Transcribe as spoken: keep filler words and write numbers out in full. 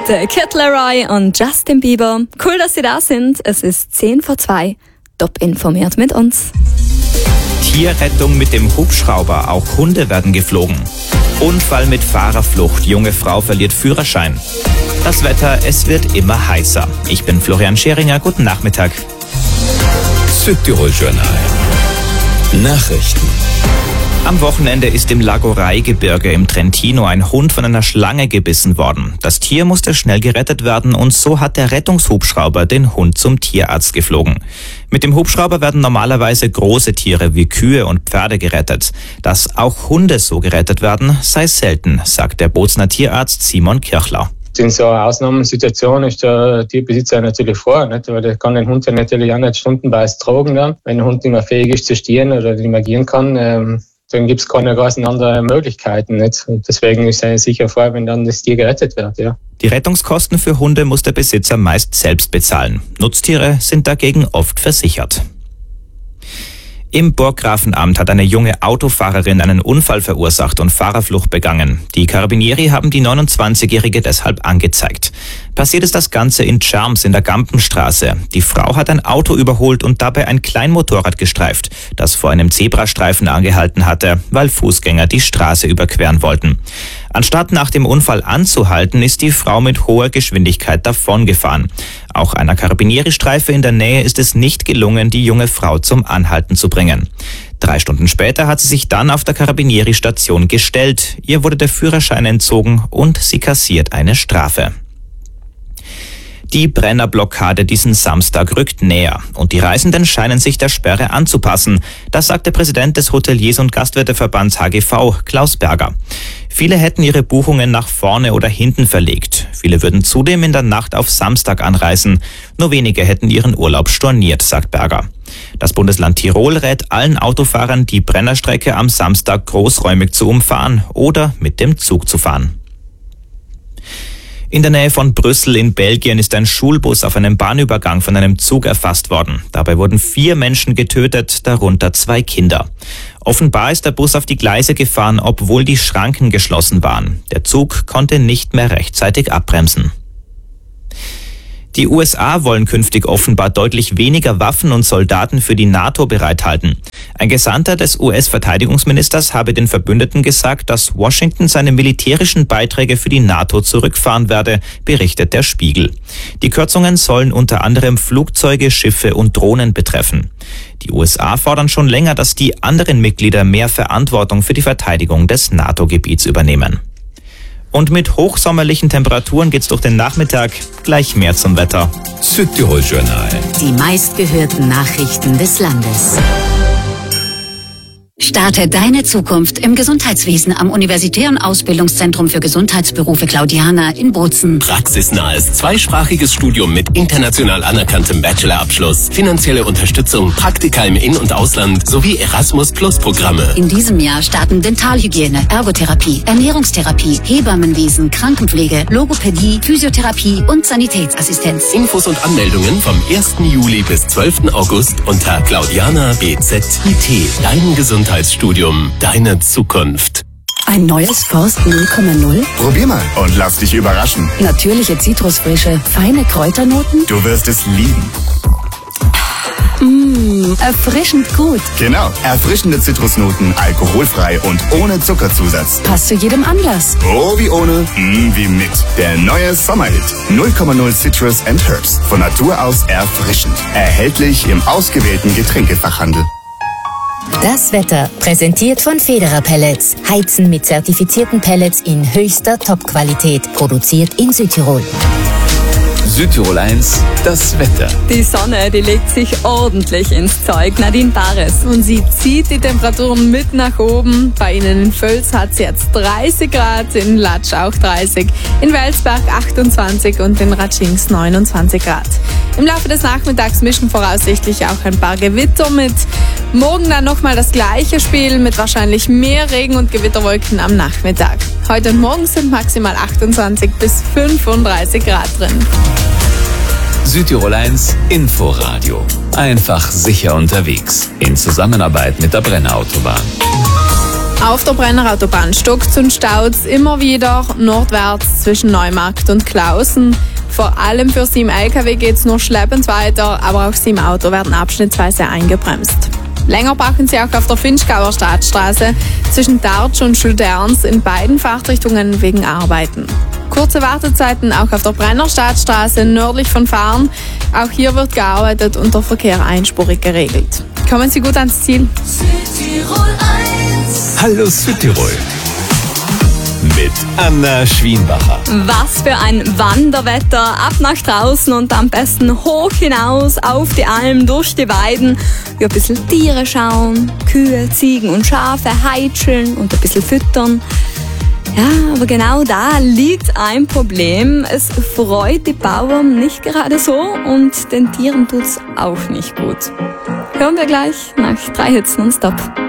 Der Kid Laroi und Justin Bieber. Cool, dass Sie da sind. Es ist zehn vor zwei. Top informiert mit uns. Tierrettung mit dem Hubschrauber. Auch Hunde werden geflogen. Unfall mit Fahrerflucht. Junge Frau verliert Führerschein. Das Wetter, es wird immer heißer. Ich bin Florian Scheringer. Guten Nachmittag. Südtirol Journal. Nachrichten. Am Wochenende ist im Lagorai-Gebirge im Trentino ein Hund von einer Schlange gebissen worden. Das Tier musste schnell gerettet werden und so hat der Rettungshubschrauber den Hund zum Tierarzt geflogen. Mit dem Hubschrauber werden normalerweise große Tiere wie Kühe und Pferde gerettet. Dass auch Hunde so gerettet werden, sei selten, sagt der Bozner Tierarzt Simon Kirchler. In so einer Ausnahmesituation ist der Tierbesitzer natürlich froh, nicht? Weil der kann den Hund ja natürlich auch nicht stundenweise tragen. Dann. Wenn der Hund nicht mehr fähig ist zu stehen oder nicht mehr gehen kann, ähm, dann gibt es keine großen anderen Möglichkeiten. Nicht? Und deswegen ist er sicher froh, wenn dann das Tier gerettet wird. Ja. Die Rettungskosten für Hunde muss der Besitzer meist selbst bezahlen. Nutztiere sind dagegen oft versichert. Im Burggrafenamt hat eine junge Autofahrerin einen Unfall verursacht und Fahrerflucht begangen. Die Carabinieri haben die neunundzwanzigjährige deshalb angezeigt. Passiert ist das Ganze in Tscharms in der Gampenstraße. Die Frau hat ein Auto überholt und dabei ein Kleinmotorrad gestreift, das vor einem Zebrastreifen angehalten hatte, weil Fußgänger die Straße überqueren wollten. Anstatt nach dem Unfall anzuhalten, ist die Frau mit hoher Geschwindigkeit davongefahren. Auch einer Carabinieri-Streife in der Nähe ist es nicht gelungen, die junge Frau zum Anhalten zu bringen. Drei Stunden später hat sie sich dann auf der Carabinieri-Station gestellt. Ihr wurde der Führerschein entzogen und sie kassiert eine Strafe. Die Brennerblockade diesen Samstag rückt näher und die Reisenden scheinen sich der Sperre anzupassen. Das sagt der Präsident des Hoteliers- und Gastwirteverbands H G V, Klaus Berger. Viele hätten ihre Buchungen nach vorne oder hinten verlegt. Viele würden zudem in der Nacht auf Samstag anreisen. Nur wenige hätten ihren Urlaub storniert, sagt Berger. Das Bundesland Tirol rät allen Autofahrern, die Brennerstrecke am Samstag großräumig zu umfahren oder mit dem Zug zu fahren. In der Nähe von Brüssel in Belgien ist ein Schulbus auf einem Bahnübergang von einem Zug erfasst worden. Dabei wurden vier Menschen getötet, darunter zwei Kinder. Offenbar ist der Bus auf die Gleise gefahren, obwohl die Schranken geschlossen waren. Der Zug konnte nicht mehr rechtzeitig abbremsen. Die U S A wollen künftig offenbar deutlich weniger Waffen und Soldaten für die NATO bereithalten. Ein Gesandter des U S-Verteidigungsministers habe den Verbündeten gesagt, dass Washington seine militärischen Beiträge für die NATO zurückfahren werde, berichtet der Spiegel. Die Kürzungen sollen unter anderem Flugzeuge, Schiffe und Drohnen betreffen. Die U S A fordern schon länger, dass die anderen Mitglieder mehr Verantwortung für die Verteidigung des NATO-Gebiets übernehmen. Und mit hochsommerlichen Temperaturen geht's durch den Nachmittag. Gleich mehr zum Wetter. Südtirol Journal. Die meistgehörten Nachrichten des Landes. Starte deine Zukunft im Gesundheitswesen am Universitären Ausbildungszentrum für Gesundheitsberufe Claudiana in Bozen. Praxisnahes zweisprachiges Studium mit international anerkanntem Bachelorabschluss, finanzielle Unterstützung, Praktika im In- und Ausland sowie Erasmus-Plus-Programme. In diesem Jahr starten Dentalhygiene, Ergotherapie, Ernährungstherapie, Hebammenwesen, Krankenpflege, Logopädie, Physiotherapie und Sanitätsassistenz. Infos und Anmeldungen vom ersten Juli bis zwölften August unter Claudiana B Z I T. Dein Gesundheitsstudium. Studium, deine Zukunft. Ein neues Forst null Komma null? Probier mal und lass dich überraschen. Natürliche Zitrusfrische, feine Kräuternoten? Du wirst es lieben. Mmh, erfrischend gut. Genau, erfrischende Zitrusnoten, alkoholfrei und ohne Zuckerzusatz. Passt zu jedem Anlass. Oh wie ohne, mm, wie mit. Der neue Sommerhit. null Komma null Citrus and Herbs. Von Natur aus erfrischend. Erhältlich im ausgewählten Getränkefachhandel. Das Wetter, präsentiert von Federer Pellets. Heizen mit zertifizierten Pellets in höchster Top-Qualität. Produziert in Südtirol. Südtirol eins, das Wetter. Die Sonne, die legt sich ordentlich ins Zeug. Nadine Bares. Und sie zieht die Temperaturen mit nach oben. Bei Ihnen in Völs hat sie jetzt dreißig Grad, in Latsch auch dreißig, in Welsberg achtundzwanzig und in Ratschings neunundzwanzig Grad. Im Laufe des Nachmittags mischen voraussichtlich auch ein paar Gewitter mit. Morgen dann nochmal das gleiche Spiel mit wahrscheinlich mehr Regen und Gewitterwolken am Nachmittag. Heute und morgen sind maximal achtundzwanzig bis fünfunddreißig Grad drin. Südtirol eins Inforadio. Einfach sicher unterwegs. In Zusammenarbeit mit der Brenner Autobahn. Auf der Brenner Autobahn stockt's und staut's immer wieder nordwärts zwischen Neumarkt und Klausen. Vor allem für sieben L K W geht's nur schleppend weiter, aber auch sieben Auto werden abschnittsweise eingebremst. Länger brauchen sie auch auf der Finchgauer Stadtstraße zwischen Dartsch und Schulderns in beiden Fahrtrichtungen wegen Arbeiten. Kurze Wartezeiten auch auf der Brenner Stadtstraße nördlich von Fahren. Auch hier wird gearbeitet und der Verkehr einspurig geregelt. Kommen Sie gut ans Ziel. Südtirol eins. Hallo Südtirol. Mit Anna Schwienbacher. Was für ein Wanderwetter. Ab nach draußen und am besten hoch hinaus auf die Alm, durch die Weiden. Ja, ein bisschen Tiere schauen, Kühe, Ziegen und Schafe heitscheln und ein bisschen füttern. Ja, aber genau da liegt ein Problem. Es freut die Bauern nicht gerade so und den Tieren tut's auch nicht gut. Hören wir gleich nach drei Hits nonstop.